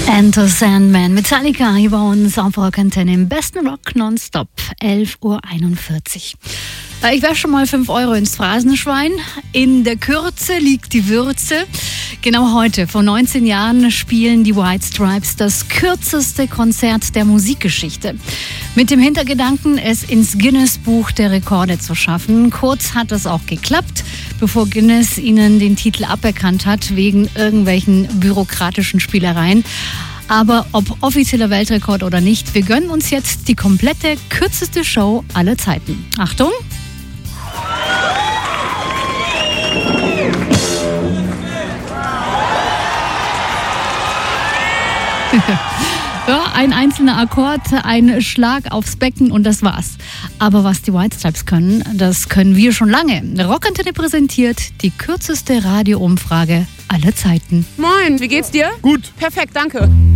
Enter Sandman, Metallica hier bei uns auf Rock Antenne im besten Rock nonstop, 11:41 Uhr. Ich werfe schon mal 5 Euro ins Phrasenschwein. In der Kürze liegt die Würze. Genau heute, vor 19 Jahren, spielen die White Stripes das kürzeste Konzert der Musikgeschichte. Mit dem Hintergedanken, es ins Guinness-Buch der Rekorde zu schaffen. Kurz hat es auch geklappt, bevor Guinness ihnen den Titel aberkannt hat, wegen irgendwelchen bürokratischen Spielereien. Aber ob offizieller Weltrekord oder nicht, wir gönnen uns jetzt die komplette, kürzeste Show aller Zeiten. Achtung! Ja, ein einzelner Akkord, ein Schlag aufs Becken und das war's. Aber was die White Stripes können, das können wir schon lange. Rock Antenne präsentiert die kürzeste Radioumfrage aller Zeiten. Moin, wie geht's dir? Gut. Perfekt, danke.